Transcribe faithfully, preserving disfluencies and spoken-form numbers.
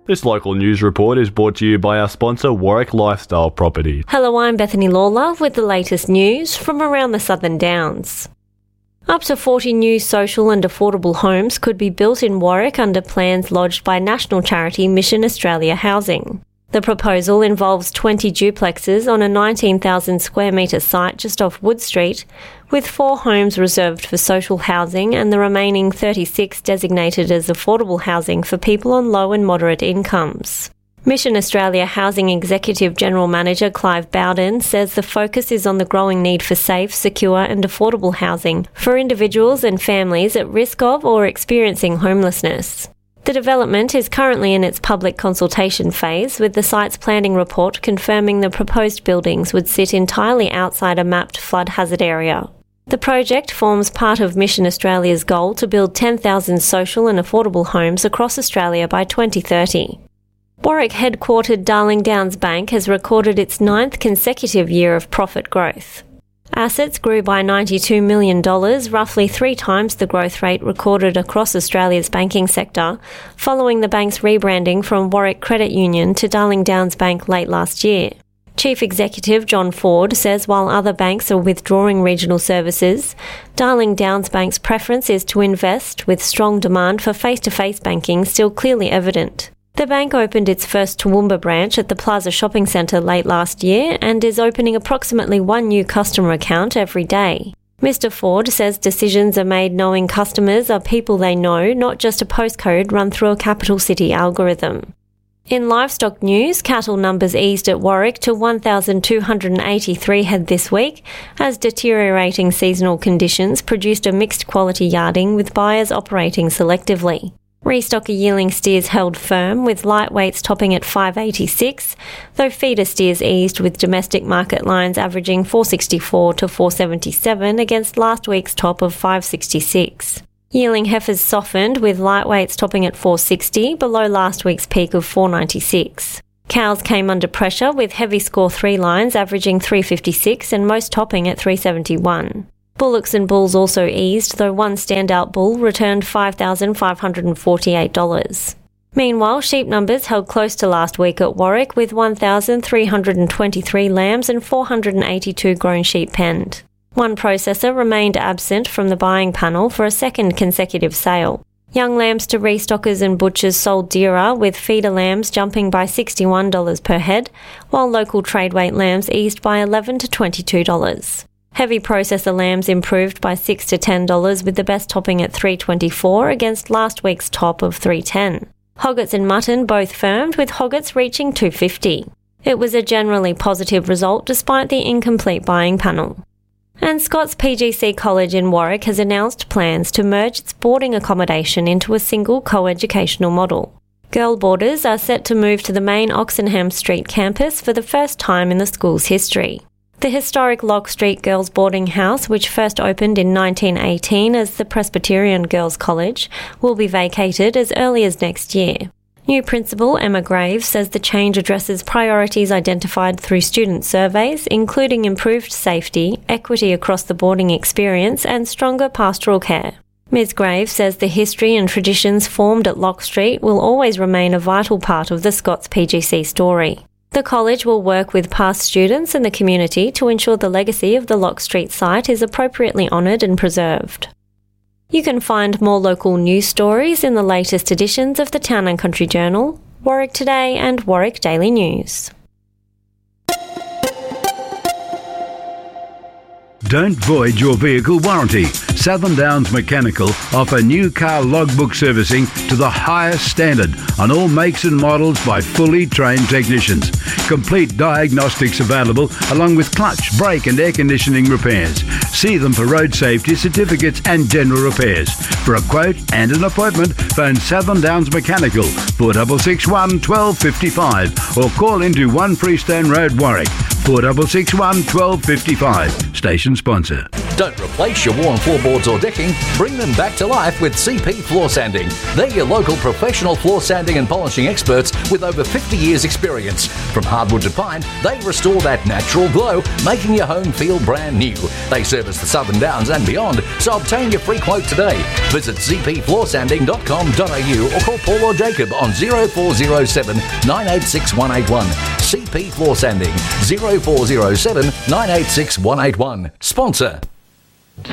This local news report is brought to you by our sponsor, Warwick Lifestyle Property. Hello, I'm Bethany Lawler with the latest news from around the Southern Downs. Up to forty new social and affordable homes could be built in Warwick under plans lodged by national charity Mission Australia Housing. The proposal involves twenty duplexes on a nineteen thousand square metre site just off Wood Street, with four homes reserved for social housing and the remaining thirty-six designated as affordable housing for people on low and moderate incomes. Mission Australia Housing Executive General Manager Clive Bowden says the focus is on the growing need for safe, secure and affordable housing for individuals and families at risk of or experiencing homelessness. The development is currently in its public consultation phase, with the site's planning report confirming the proposed buildings would sit entirely outside a mapped flood hazard area. The project forms part of Mission Australia's goal to build ten thousand social and affordable homes across Australia by twenty thirty. Warwick-headquartered Darling Downs Bank has recorded its ninth consecutive year of profit growth. Assets grew by ninety-two million dollars, roughly three times the growth rate recorded across Australia's banking sector, following the bank's rebranding from Warwick Credit Union to Darling Downs Bank late last year. Chief Executive John Ford says while other banks are withdrawing regional services, Darling Downs Bank's preference is to invest, with strong demand for face-to-face banking still clearly evident. The bank opened its first Toowoomba branch at the Plaza Shopping Centre late last year and is opening approximately one new customer account every day. Mister Ford says decisions are made knowing customers are people they know, not just a postcode run through a capital city algorithm. In livestock news, cattle numbers eased at Warwick to one thousand two hundred eighty-three head this week, as deteriorating seasonal conditions produced a mixed quality yarding with buyers operating selectively. Restocker yearling steers held firm, with lightweights topping at five eighty-six, though feeder steers eased with domestic market lines averaging four sixty-four to four seventy-seven against last week's top of five sixty-six. Yearling heifers softened, with lightweights topping at four sixty, below last week's peak of four ninety-six. Cows came under pressure, with heavy score three lines averaging three fifty-six and most topping at three seventy-one. Bullocks and bulls also eased, though one standout bull returned five thousand five hundred forty-eight dollars. Meanwhile, sheep numbers held close to last week at Warwick, with one thousand three hundred twenty-three lambs and four hundred eighty-two grown sheep penned. One processor remained absent from the buying panel for a second consecutive sale. Young lambs to restockers and butchers sold dearer, with feeder lambs jumping by sixty-one dollars per head, while local trade weight lambs eased by eleven to twenty-two dollars. Heavy processor lambs improved by six to ten dollars, with the best topping at three twenty-four against last week's top of three ten. Hoggets and mutton both firmed, with hoggets reaching two fifty. It was a generally positive result despite the incomplete buying panel. And Scott's P G C College in Warwick has announced plans to merge its boarding accommodation into a single co-educational model. Girl boarders are set to move to the main Oxenham Street campus for the first time in the school's history. The historic Lock Street Girls Boarding House, which first opened in nineteen eighteen as the Presbyterian Girls College, will be vacated as early as next year. New Principal Emma Graves says the change addresses priorities identified through student surveys, including improved safety, equity across the boarding experience and stronger pastoral care. Miz Graves says the history and traditions formed at Lock Street will always remain a vital part of the Scots P G C story. The college will work with past students and the community to ensure the legacy of the Lock Street site is appropriately honoured and preserved. You can find more local news stories in the latest editions of the Town and Country Journal, Warwick Today and Warwick Daily News. Don't void your vehicle warranty. Southern Downs Mechanical offer new car logbook servicing to the highest standard on all makes and models by fully trained technicians. Complete diagnostics available along with clutch, brake and air conditioning repairs. See them for road safety certificates and general repairs. For a quote and an appointment, phone Southern Downs Mechanical four six six one, one two five five or call into one Freestone Road, Warwick four six six one, one two five five. Station sponsor. Don't replace your worn floorboards or decking. Bring them back to life with C P Floor Sanding. They're your local professional floor sanding and polishing experts with over fifty years experience. From hardwood to pine, they restore that natural glow, making your home feel brand new. They service the Southern Downs and beyond, so obtain your free quote today. Visit c p floor sanding dot com dot a u or call Paul or Jacob on zero four zero seven, nine eight six, one eight one. C P Floor Sanding, zero four zero seven, nine eight six, one eight one. Sponsor.